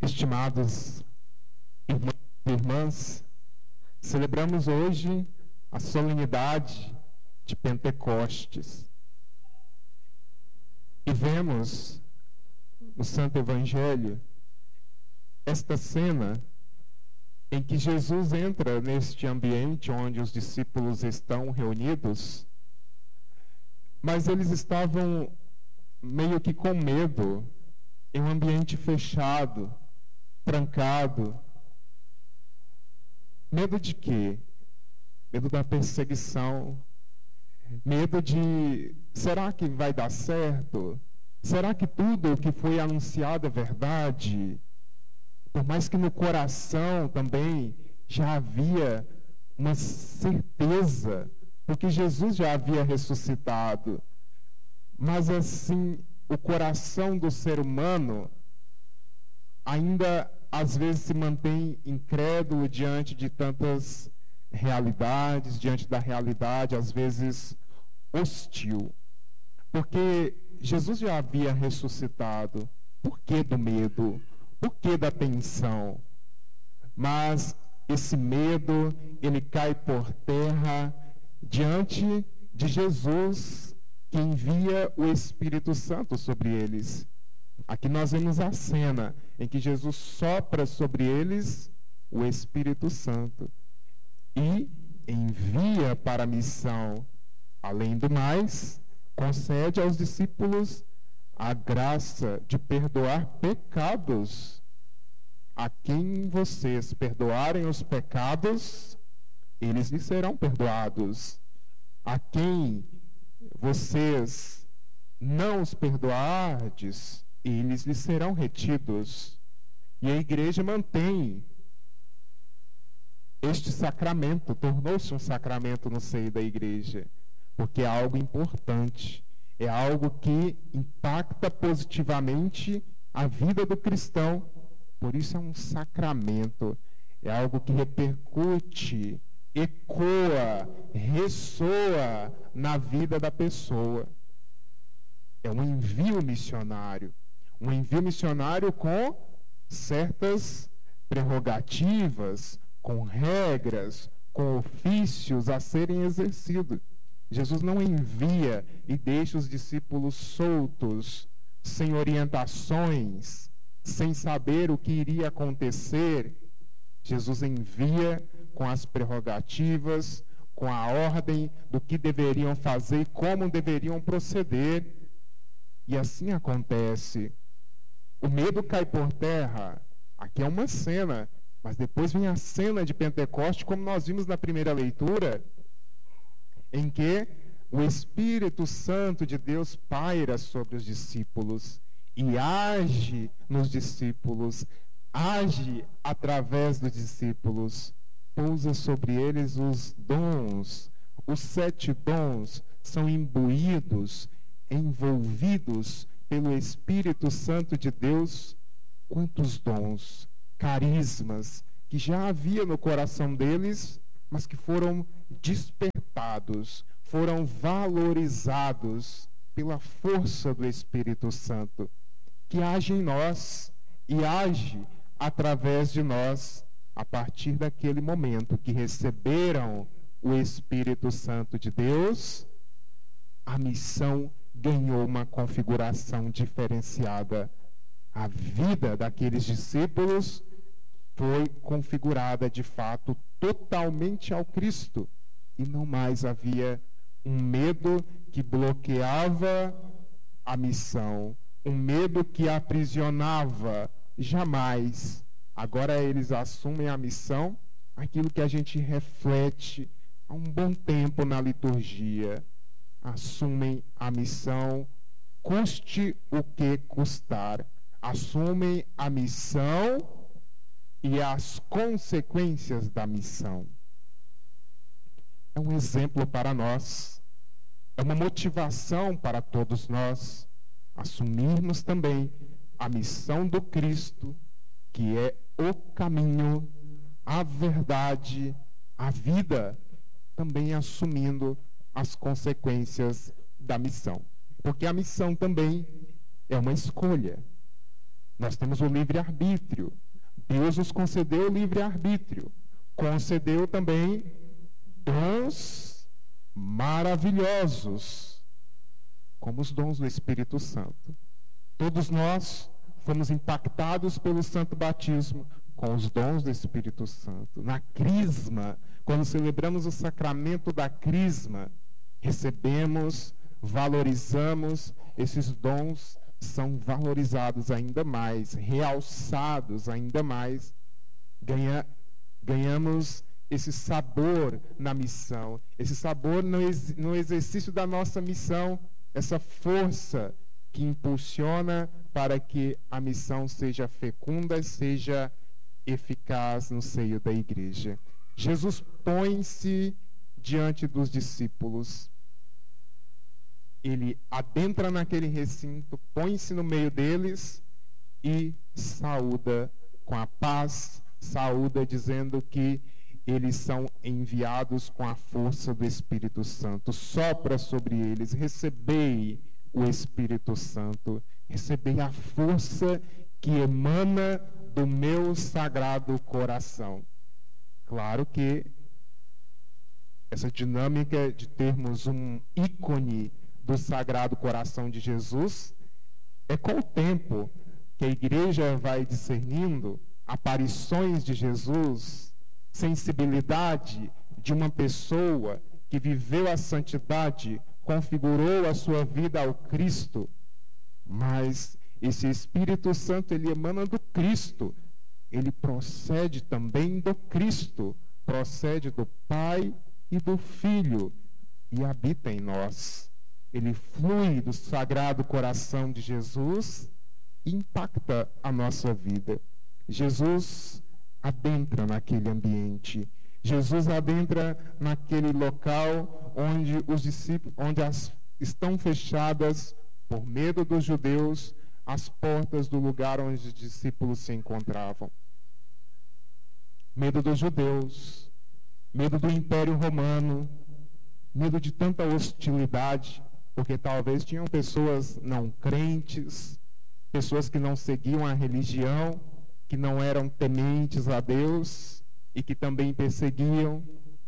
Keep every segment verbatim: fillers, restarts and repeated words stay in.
Estimados irmãos e irmãs, celebramos hoje a solenidade de Pentecostes e vemos no Santo Evangelho esta cena em que Jesus entra neste ambiente onde os discípulos estão reunidos, mas eles estavam meio que com medo, em um ambiente fechado, trancado. Medo de quê? Medo da perseguição. Medo de, será que vai dar certo? Será que tudo o que foi anunciado é verdade? Por mais que no coração também já havia uma certeza, porque Jesus já havia ressuscitado. Mas assim, o coração do ser humano ainda às vezes se mantém incrédulo diante de tantas realidades, diante da realidade às vezes hostil. Porque Jesus já havia ressuscitado. Por que do medo? Por que da tensão? Mas esse medo, ele cai por terra diante de Jesus, que envia o Espírito Santo sobre eles. Aqui nós vemos a cena em que Jesus sopra sobre eles o Espírito Santo e envia para a missão. Além do mais, concede aos discípulos a graça de perdoar pecados. A quem vocês perdoarem os pecados, eles lhes serão perdoados. A quem vocês não os perdoardes, eles lhes serão retidos. E a igreja mantém este sacramento, tornou-se um sacramento no seio da igreja, porque é algo importante, é algo que impacta positivamente a vida do cristão. Por isso é um sacramento, é algo que repercute, ecoa, ressoa na vida da pessoa. É um envio missionário, um envio missionário com certas prerrogativas, com regras, com ofícios a serem exercidos. Jesus não envia e deixa os discípulos soltos, sem orientações, sem saber o que iria acontecer. Jesus envia com as prerrogativas, com a ordem do que deveriam fazer e como deveriam proceder. E assim acontece. O medo cai por terra. Aqui é uma cena, mas depois vem a cena de Pentecostes, como nós vimos na primeira leitura, em que o Espírito Santo de Deus paira sobre os discípulos e age nos discípulos, age através dos discípulos, pousa sobre eles os dons. Os sete dons são imbuídos, envolvidos pelo Espírito Santo de Deus. Quantos dons, carismas, que já havia no coração deles, mas que foram despertados, foram valorizados pela força do Espírito Santo, que age em nós e age através de nós, a partir daquele momento que receberam o Espírito Santo de Deus. A missão ganhou uma configuração diferenciada. A vida daqueles discípulos foi configurada de fato totalmente ao Cristo, e não mais havia um medo que bloqueava a missão, um medo que aprisionava. Jamais. Agora eles assumem a missão, aquilo que a gente reflete há um bom tempo na liturgia. Assumem a missão, custe o que custar. Assumem a missão e as consequências da missão. É um exemplo para nós, é uma motivação para todos nós assumirmos também a missão do Cristo, que é o caminho, a verdade, a vida, também assumindo as consequências da missão. Porque a missão também é uma escolha. Nós temos o livre-arbítrio. Deus nos concedeu o livre-arbítrio. Concedeu também dons maravilhosos, como os dons do Espírito Santo. Todos nós fomos impactados pelo santo batismo com os dons do Espírito Santo. Na crisma, quando celebramos o sacramento da crisma, recebemos, valorizamos, esses dons são valorizados ainda mais, realçados ainda mais, ganha, ganhamos esse sabor na missão, esse sabor no, ex, no exercício da nossa missão, essa força que impulsiona para que a missão seja fecunda, seja eficaz no seio da igreja. Jesus põe-se diante dos discípulos. Ele adentra naquele recinto, põe-se no meio deles e saúda com a paz, saúda dizendo que eles são enviados com a força do Espírito Santo. Sopra sobre eles, recebei o Espírito Santo, recebei a força que emana do meu sagrado coração. Claro que essa dinâmica de termos um ícone do Sagrado Coração de Jesus é com o tempo que a igreja vai discernindo aparições de Jesus, sensibilidade de uma pessoa que viveu a santidade, configurou a sua vida ao Cristo, mas esse Espírito Santo, ele emana do Cristo, ele procede também do Cristo, procede do Pai e do Filho e habita em nós. Ele flui do Sagrado Coração de Jesus e impacta a nossa vida. Jesus adentra naquele ambiente. Jesus adentra naquele local onde os discípulos, onde as, estão fechadas, por medo dos judeus, as portas do lugar onde os discípulos se encontravam. Medo dos judeus, medo do Império Romano, medo de tanta hostilidade, porque talvez tinham pessoas não crentes, pessoas que não seguiam a religião, que não eram tementes a Deus e que também perseguiam.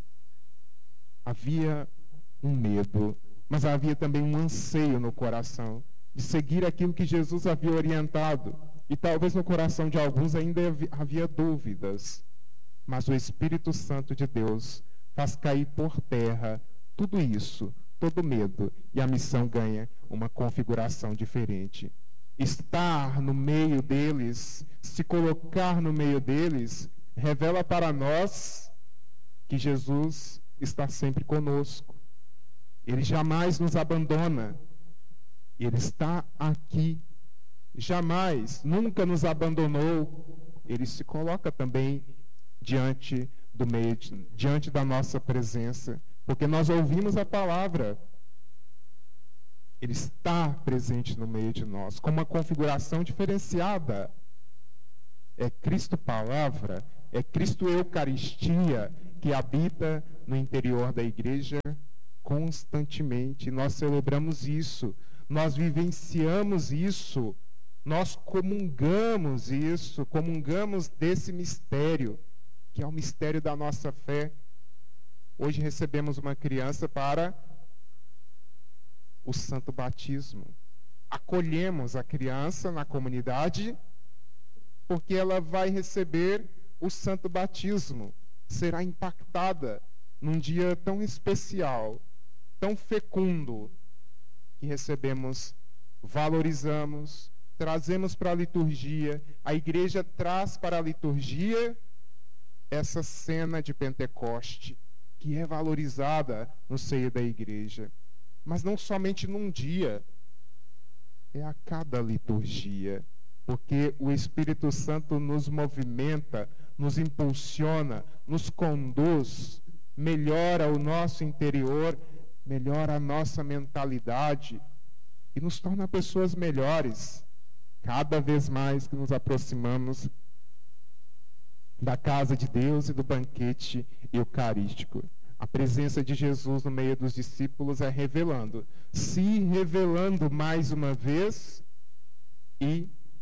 Havia um medo, mas havia também um anseio no coração de seguir aquilo que Jesus havia orientado. E talvez no coração de alguns ainda havia dúvidas, mas o Espírito Santo de Deus faz cair por terra tudo isso, todo medo, e a missão ganha uma configuração diferente. Estar no meio deles, se colocar no meio deles, revela para nós que Jesus está sempre conosco. Ele jamais nos abandona. Ele está aqui. Jamais, nunca nos abandonou. Ele se coloca também diante do meio, diante da nossa presença, porque nós ouvimos a palavra. Ele está presente no meio de nós, com uma configuração diferenciada. É Cristo Palavra, é Cristo Eucaristia que habita no interior da igreja constantemente. Nós celebramos isso, nós vivenciamos isso, nós comungamos isso, comungamos desse mistério, que é o mistério da nossa fé. Hoje recebemos uma criança para o santo batismo. Acolhemos a criança na comunidade porque ela vai receber o santo batismo. Será impactada num dia tão especial, tão fecundo, que recebemos, valorizamos, trazemos para a liturgia. A igreja traz para a liturgia essa cena de Pentecoste, que é valorizada no seio da igreja. Mas não somente num dia, é a cada liturgia, porque o Espírito Santo nos movimenta, nos impulsiona, nos conduz, melhora o nosso interior, melhora a nossa mentalidade e nos torna pessoas melhores, cada vez mais que nos aproximamos da casa de Deus e do banquete eucarístico. A presença de Jesus no meio dos discípulos é revelando, se revelando mais uma vez e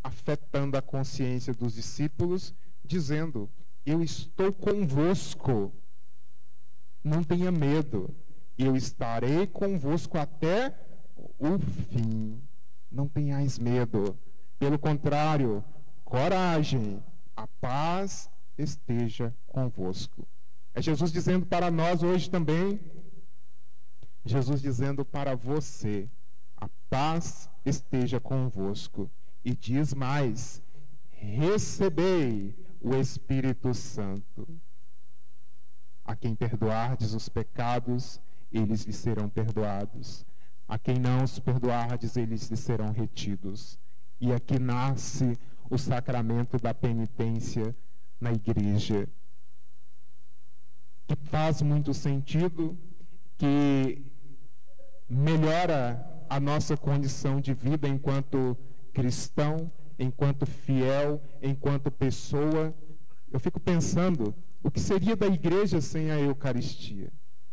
afetando a consciência dos discípulos, dizendo: eu estou convosco, não tenha medo, eu estarei convosco até o fim, não tenhais medo, pelo contrário, coragem, a paz esteja convosco. É Jesus dizendo para nós hoje também, Jesus dizendo para você: a paz esteja convosco. E diz mais: recebei o Espírito Santo. A quem perdoardes os pecados, eles lhe serão perdoados. A quem não os perdoardes, eles lhe serão retidos. E aqui nasce o sacramento da penitência na igreja, que faz muito sentido, que melhora a nossa condição de vida enquanto cristão, enquanto fiel, enquanto pessoa. Eu fico pensando, o que seria da igreja sem a Eucaristia?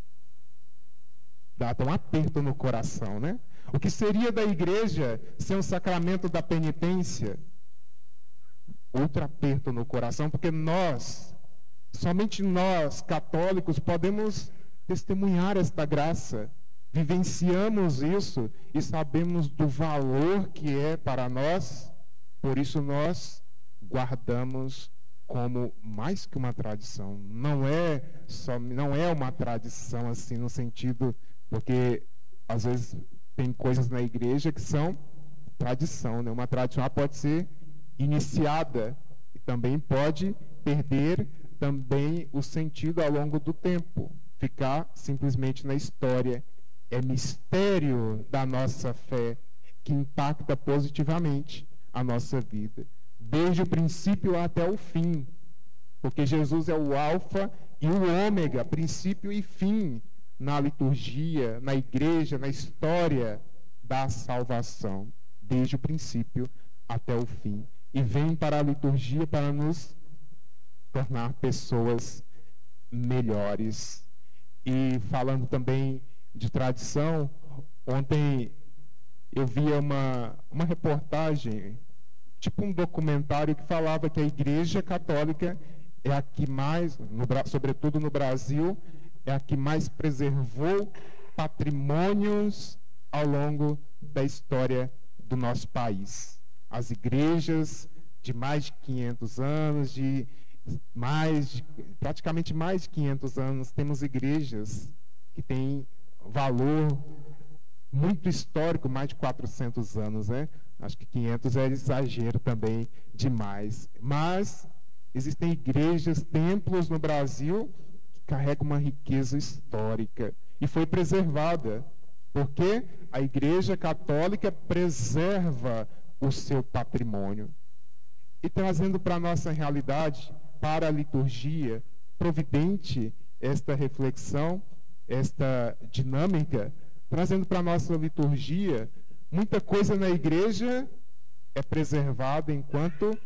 Dá até um aperto no coração, né? O que seria da igreja sem o sacramento da penitência? Outro aperto no coração, porque nós, somente nós, católicos, podemos testemunhar esta graça. Vivenciamos isso e sabemos do valor que é para nós, por isso nós guardamos como mais que uma tradição. Não é só, não é uma tradição assim no sentido, porque às vezes tem coisas na igreja que são tradição, né? Uma tradição pode ser iniciada e também pode perder também o sentido ao longo do tempo, ficar simplesmente na história. É mistério da nossa fé que impacta positivamente a nossa vida, desde o princípio até o fim, porque Jesus é o alfa e o ômega, princípio e fim, na liturgia, na igreja, na história da salvação, desde o princípio até o fim. E vem para a liturgia para nos tornar pessoas melhores. E falando também de tradição, ontem eu via uma, uma reportagem, tipo um documentário que falava que a Igreja Católica é a que mais, no, sobretudo no Brasil, é a que mais preservou patrimônios ao longo da história do nosso país. As igrejas de mais de quinhentos anos, de mais de, praticamente mais de quinhentos anos, temos igrejas que têm valor muito histórico, mais de quatrocentos anos, né? Acho que quinhentos é exagero também demais. Mas existem igrejas, templos no Brasil que carregam uma riqueza histórica e foi preservada, porque a Igreja Católica preserva o seu patrimônio. E trazendo para a nossa realidade, para a liturgia, providente esta reflexão, esta dinâmica, trazendo para a nossa liturgia, muita coisa na igreja é preservada enquanto,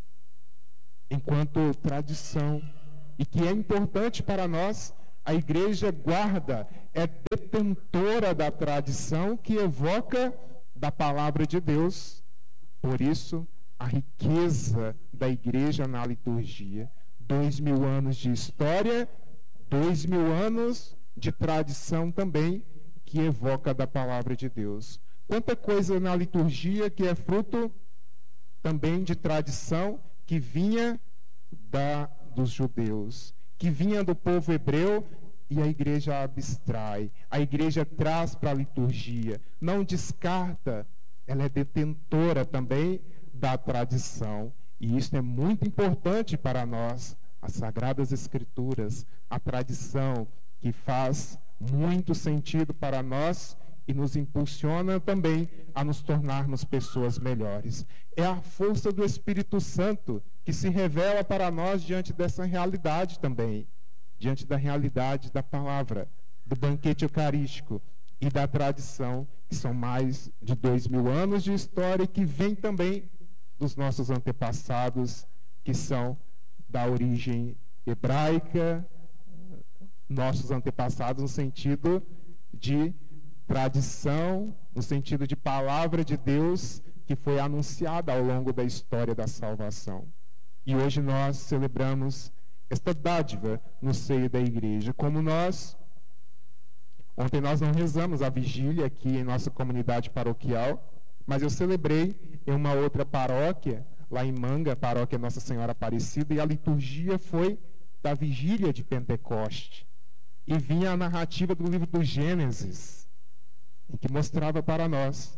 enquanto tradição, e que é importante para nós. A igreja guarda, é detentora da tradição que evoca da palavra de Deus. Por isso, a riqueza da igreja na liturgia. Dois mil anos de história, dois mil anos de tradição também, que evoca da palavra de Deus. Quanta coisa na liturgia que é fruto também de tradição que vinha da, dos judeus, que vinha do povo hebreu, e a igreja abstrai, a igreja traz para a liturgia, não descarta, ela é detentora também da tradição, e isso é muito importante para nós, as Sagradas Escrituras, a tradição que faz muito sentido para nós e nos impulsiona também a nos tornarmos pessoas melhores. É a força do Espírito Santo que se revela para nós diante dessa realidade também, diante da realidade da palavra, do banquete eucarístico e da tradição, que são mais de dois mil anos de história e que vem também dos nossos antepassados, que são da origem hebraica, nossos antepassados no sentido de tradição, no sentido de palavra de Deus que foi anunciada ao longo da história da salvação. E hoje nós celebramos esta dádiva no seio da igreja. Como nós, ontem nós não rezamos a vigília aqui em nossa comunidade paroquial, mas eu celebrei em uma outra paróquia, lá em Manga, paróquia Nossa Senhora Aparecida, e a liturgia foi da vigília de Pentecoste. E vinha a narrativa do livro do Gênesis, em que mostrava para nós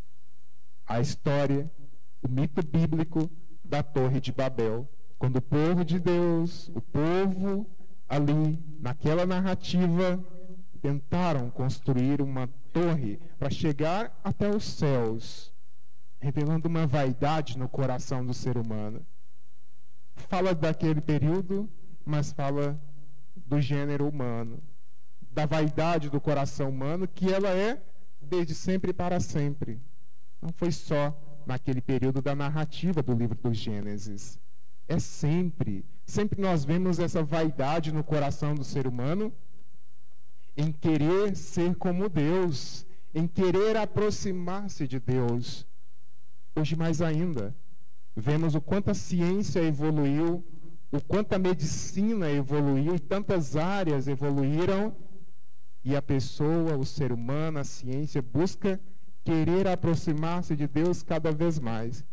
a história, o mito bíblico da Torre de Babel, quando o povo de Deus, o povo ali, naquela narrativa, tentaram construir uma torre para chegar até os céus, revelando uma vaidade no coração do ser humano. Fala daquele período, mas fala do gênero humano, da vaidade do coração humano, que ela é desde sempre e para sempre. Não foi só naquele período da narrativa do livro do Gênesis. É sempre, sempre nós vemos essa vaidade no coração do ser humano, em querer ser como Deus, em querer aproximar-se de Deus. Hoje mais ainda, vemos o quanto a ciência evoluiu, o quanto a medicina evoluiu, e tantas áreas evoluíram, e a pessoa, o ser humano, a ciência busca querer aproximar-se de Deus cada vez mais.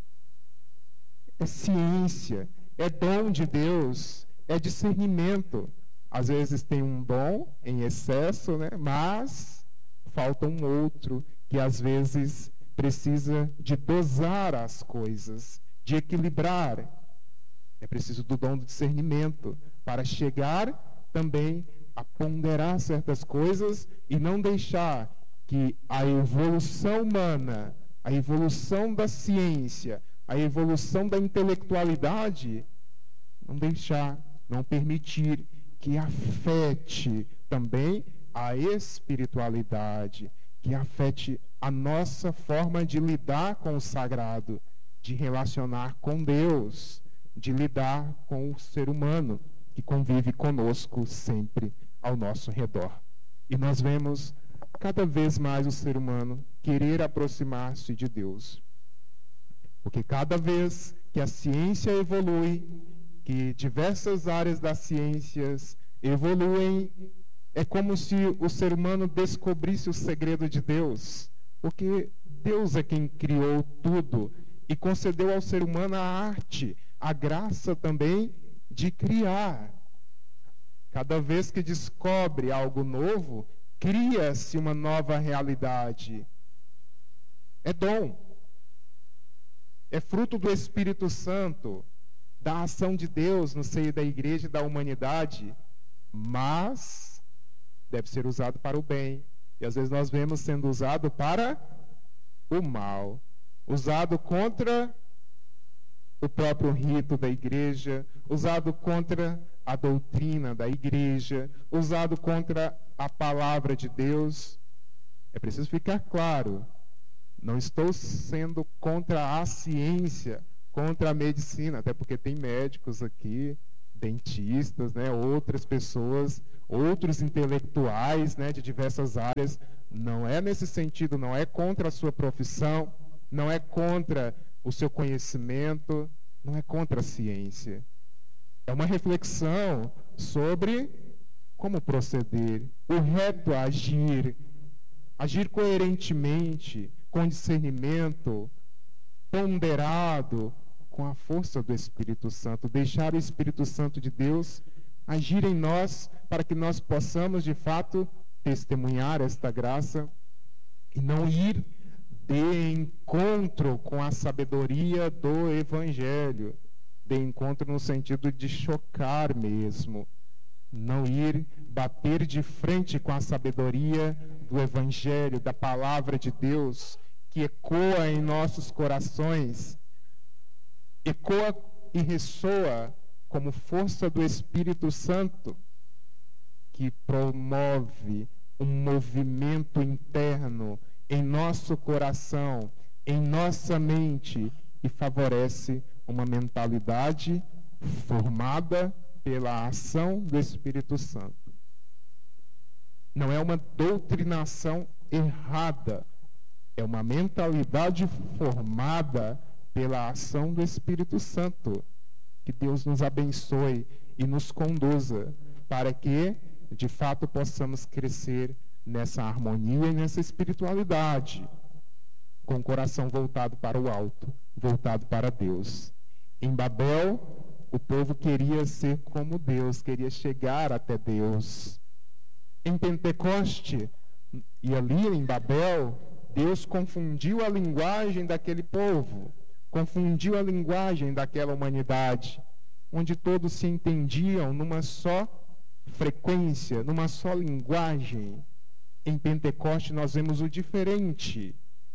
É ciência, é dom de Deus, é discernimento. Às vezes tem um dom em excesso, né? Mas falta um outro que às vezes precisa de dosar as coisas, de equilibrar. É preciso do dom do discernimento para chegar também a ponderar certas coisas e não deixar que a evolução humana, a evolução da ciência, a evolução da intelectualidade, não deixar, não permitir que afete também a espiritualidade, que afete a nossa forma de lidar com o sagrado, de relacionar com Deus, de lidar com o ser humano que convive conosco sempre ao nosso redor. E nós vemos cada vez mais o ser humano querer aproximar-se de Deus. Porque cada vez que a ciência evolui, que diversas áreas das ciências evoluem, é como se o ser humano descobrisse o segredo de Deus. Porque Deus é quem criou tudo e concedeu ao ser humano a arte, a graça também de criar. Cada vez que descobre algo novo, cria-se uma nova realidade. É dom. É fruto do Espírito Santo, da ação de Deus no seio da igreja e da humanidade, mas deve ser usado para o bem. E às vezes nós vemos sendo usado para o mal, usado contra o próprio rito da igreja, usado contra a doutrina da igreja, usado contra a palavra de Deus. É preciso ficar claro, não estou sendo contra a ciência, contra a medicina, até porque tem médicos aqui, dentistas, né, outras pessoas, outros intelectuais, né, de diversas áreas. Não é nesse sentido, não é contra a sua profissão, não é contra o seu conhecimento, não é contra a ciência. É uma reflexão sobre como proceder, o reto agir, agir coerentemente, com discernimento, ponderado, com a força do Espírito Santo, deixar o Espírito Santo de Deus agir em nós para que nós possamos, de fato, testemunhar esta graça e não ir de encontro com a sabedoria do Evangelho, de encontro no sentido de chocar mesmo, não ir bater de frente com a sabedoria do Evangelho, da palavra de Deus, que ecoa em nossos corações, ecoa e ressoa como força do Espírito Santo, que promove um movimento interno em nosso coração, em nossa mente, e favorece uma mentalidade formada pela ação do Espírito Santo. Não é uma doutrinação errada, É uma mentalidade formada pela ação do Espírito Santo. Que Deus nos abençoe e nos conduza para que, de fato, possamos crescer nessa harmonia e nessa espiritualidade, com o coração voltado para o alto, voltado para Deus. Em Babel, o povo queria ser como Deus, queria chegar até Deus. Em Pentecoste, e ali em Babel, Deus confundiu a linguagem daquele povo, confundiu a linguagem daquela humanidade, onde todos se entendiam numa só frequência, numa só linguagem. Em Pentecoste nós vemos o diferente.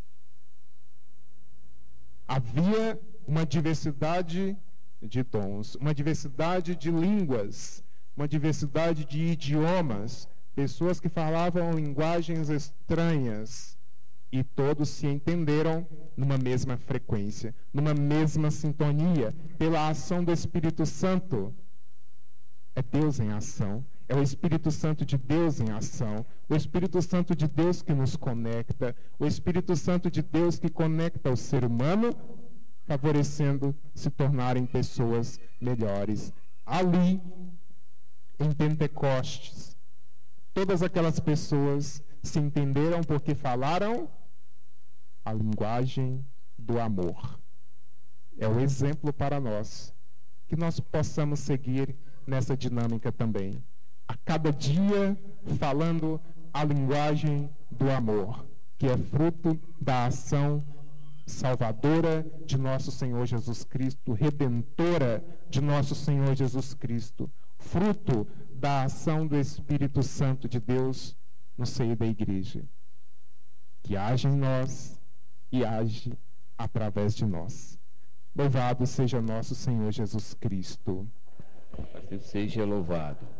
Havia uma diversidade de dons, uma diversidade de línguas, uma diversidade de idiomas, pessoas que falavam linguagens estranhas, e todos se entenderam numa mesma frequência, numa mesma sintonia, pela ação do Espírito Santo. É Deus em ação, é o Espírito Santo de Deus em ação, o Espírito Santo de Deus que nos conecta, o Espírito Santo de Deus que conecta o ser humano, favorecendo se tornarem pessoas melhores. Ali, em Pentecostes, todas aquelas pessoas se entenderam porque falaram a linguagem do amor. É o exemplo para nós, que nós possamos seguir nessa dinâmica também. A cada dia falando a linguagem do amor, que é fruto da ação salvadora de nosso Senhor Jesus Cristo, redentora de nosso Senhor Jesus Cristo, fruto da ação do Espírito Santo de Deus no seio da igreja, que age em nós e age através de nós. Louvado seja nosso Senhor Jesus Cristo. Assim seja louvado.